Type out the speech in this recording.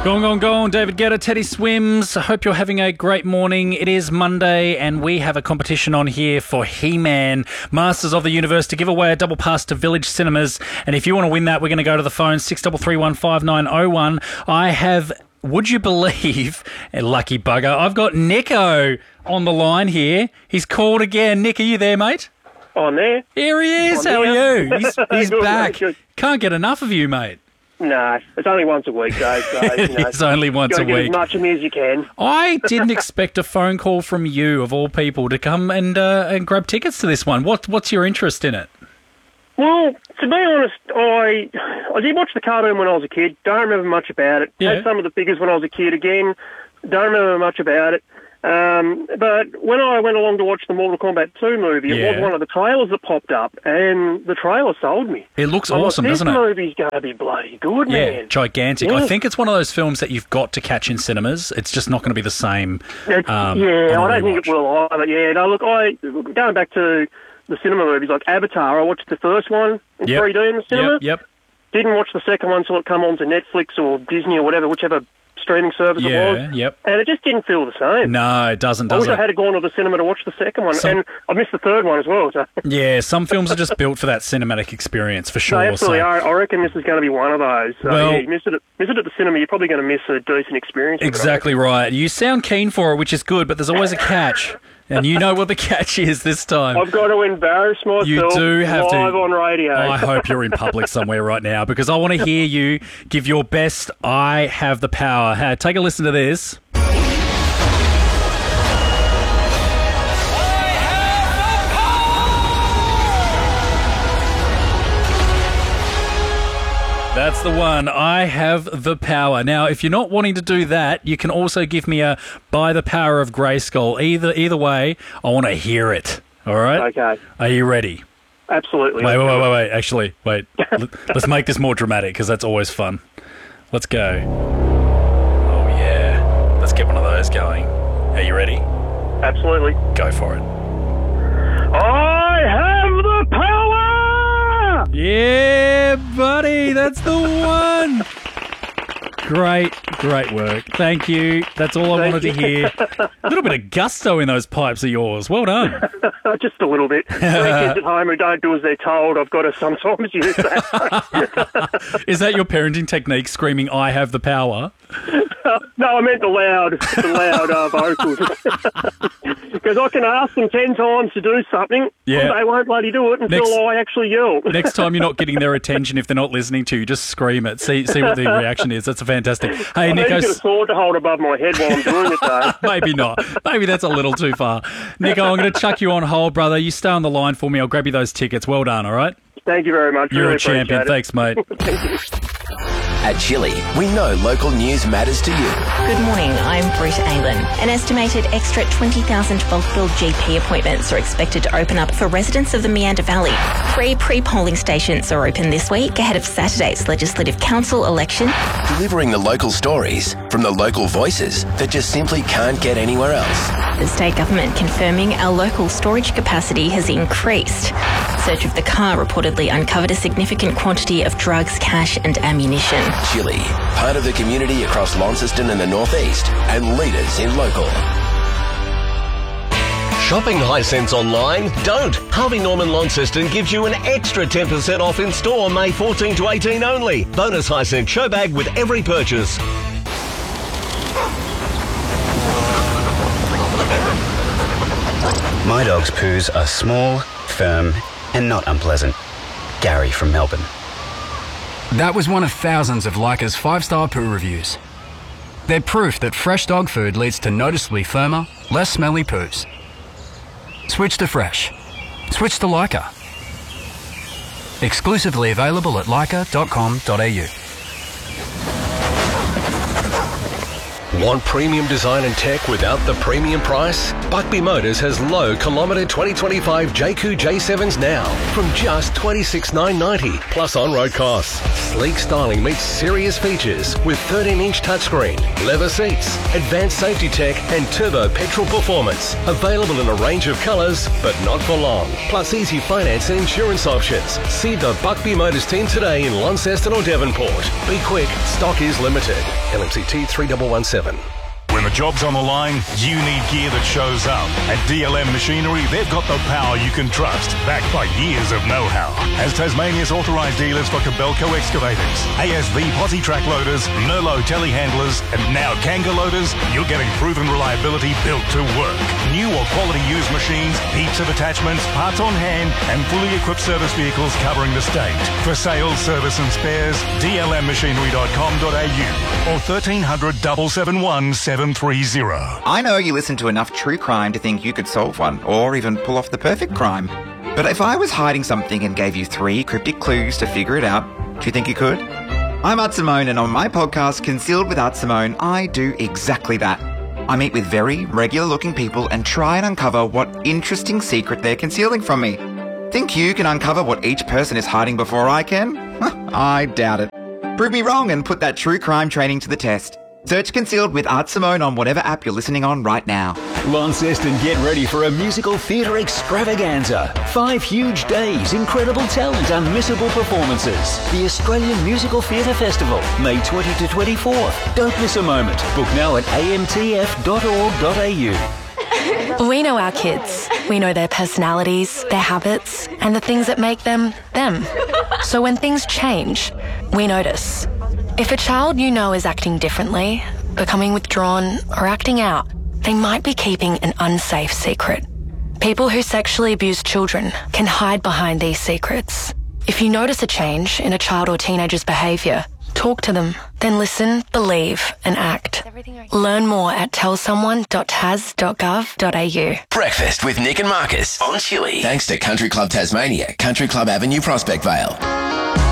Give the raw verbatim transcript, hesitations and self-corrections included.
Gone, gone, gone. David Guetta, Teddy Swims. I hope you're having a great morning. It is Monday and we have a competition on here for He-Man, Masters of the Universe, to give away a double pass to Village Cinemas. And if you want to win that, we're going to go to the phone, six three three one five nine zero one. I have, would you believe, a lucky bugger, I've got Nico on the line here. He's called again. Nick, are you there, mate? I'm there. Here he is. I'm How there. are you? He's, he's Good, back. mate, good. Can't get enough of you, mate. No, it's only once a week, Dave. So, you know, It's only once gotta a get week. as much of me as you can. I didn't expect a phone call from you, of all people, to come and uh, and grab tickets to this one. What What's your interest in it? Well, to be honest, I I did watch the cartoon when I was a kid. Don't remember much about it. Yeah. Had some of the figures when I was a kid again. Don't remember much about it. Um, but when I went along to watch the Mortal Kombat two movie, it Yeah. was one of the trailers that popped up, and the trailer sold me. It looks I'm like, awesome, this doesn't it? movie's going to be bloody good, Yeah, man. gigantic. Yeah. I think it's one of those films that you've got to catch in cinemas. It's just not going to be the same. It's- Um, yeah, on a I don't think it rewatch. will either. Yeah, no, look, I going back to the cinema movies like Avatar. I watched the first one in Yep. three D in the cinema. Yep, yep. Didn't watch the second one till it come on to Netflix or Disney or whatever, whichever streaming service it Yeah, was. yep. And it just didn't feel the same. No, it doesn't, I does wish I it? had gone to the cinema to watch the second one, Some- and I missed the third one as well. So. Yeah, some films are just built for that cinematic experience, for No, sure. absolutely. so- I, I reckon this is going to be one of those. So, Well- yeah, you miss it, at, miss it at the cinema, you're probably going to miss a decent experience. with it, I Exactly right. You sound keen for it, which is good, but there's always a catch. And you know what the catch is this time. reckon. I've got to embarrass myself You do have to. live on radio. I hope you're in public somewhere right now, because I want to hear you give your best I have the power. Hey, take a listen to this. That's the one. I have the power. Now, if you're not wanting to do that, you can also give me a by the power of Grayskull. Either either way, I want to hear it. All right? Okay, Are you ready? absolutely. Wait, wait, wait, wait, wait. Actually, wait. Let- Let's make this more dramatic, because that's always fun. Let's go. Oh, yeah. Let's get one of those going. Are you ready? Absolutely. Go for it. I have the power! Yeah, buddy. That's the one. Great, great work. Thank you. That's all I Thank wanted to hear. A little bit of gusto in those pipes of yours. Well done. Just a little bit. For the kids at home who don't do as they're told, I've got to sometimes use that. Is that your parenting technique, screaming, I have the power? No, I meant the loud, the loud uh, vocals. Because I can ask them ten times to do something, Yeah. and they won't bloody do it until Next- I actually yell. Next time you're not getting their attention, if they're not listening to you, just scream it. See see what the reaction is. That's fantastic. Hey, I need Nico, to get a sword to hold above my head while I'm doing it, though. maybe not. Maybe that's a little too far. Nico, I'm going to chuck you on hold, brother. You stay on the line for me. I'll grab you those tickets. Well done, all right? Thank you very much. You're Really a champion. appreciate it. Thanks, mate. At Chili, we know local news matters to you. Good morning, I'm Britt Aylan. An estimated extra twenty thousand bulk bill G P appointments are expected to open up for residents of the Meander Valley. Three pre-polling stations are open this week ahead of Saturday's Legislative Council election. Delivering the local stories from the local voices that just simply can't get anywhere else. The state government confirming our local storage capacity has increased. Search of the car reportedly uncovered a significant quantity of drugs, cash and ammunition. Chili, part of the community across Launceston and the Northeast, and leaders in local. Shopping Hisense online? Don't! Harvey Norman Launceston gives you an extra ten percent off in store May fourteenth to eighteenth only. Bonus Hisense show bag with every purchase. My dog's poos are small, firm, and not unpleasant. Gary from Melbourne. That was one of thousands of Leica's five-star poo reviews. They're proof that fresh dog food leads to noticeably firmer, less smelly poos. Switch to fresh. Switch to Leica. Exclusively available at leica dot com dot a u. Want premium design and tech without the premium price? Buckby Motors has low kilometre twenty twenty-five J Q J sevens now from just twenty-six thousand nine hundred ninety plus on-road costs. Sleek styling meets serious features with thirteen inch touchscreen, leather seats, advanced safety tech and turbo petrol performance. Available in a range of colours, but not for long. Plus easy finance and insurance options. See the Buckby Motors team today in Launceston or Devonport. Be quick, stock is limited. L M C T three one one seven. When the job's on the line, you need gear that shows up. At D L M Machinery, they've got the power you can trust, backed by years of know-how. As Tasmania's authorised dealers for Cabelco excavators, A S V posi track loaders, Merlot telehandlers, and now Kanga loaders, you're getting proven reliability built to work. New or quality used machines, heaps of attachments, parts on hand, and fully equipped service vehicles covering the state. For sales, service and spares, d l m machinery dot com dot a u or thirteen hundred, seven seven one, seven three zero. I know you listen to enough true crime to think you could solve one, or even pull off the perfect crime. But if I was hiding something and gave you three cryptic clues to figure it out, do you think you could? I'm Art Simone, and on my podcast, Concealed with Art Simone, I do exactly that. I meet with very regular-looking people and try and uncover what interesting secret they're concealing from me. Think you can uncover what each person is hiding before I can? I doubt it. Prove me wrong and put that true crime training to the test. Search Concealed with Art Simone on whatever app you're listening on right now. Launceston, get ready for a musical theatre extravaganza. Five huge days, incredible talent, unmissable performances. The Australian Musical Theatre Festival, May twentieth to twenty-fourth. Don't miss a moment. Book now at a m t f dot org dot a u. We know our kids. We know their personalities, their habits, and the things that make them, them. So when things change, we notice. If a child you know is acting differently, becoming withdrawn, or acting out, they might be keeping an unsafe secret. People who sexually abuse children can hide behind these secrets. If you notice a change in a child or teenager's behaviour, talk to them, then listen, believe, and act. Learn more at tell someone dot tas dot gov dot a u. Breakfast with Nick and Marcus on Chewy. Thanks to Country Club Tasmania, Country Club Avenue, Prospect Vale.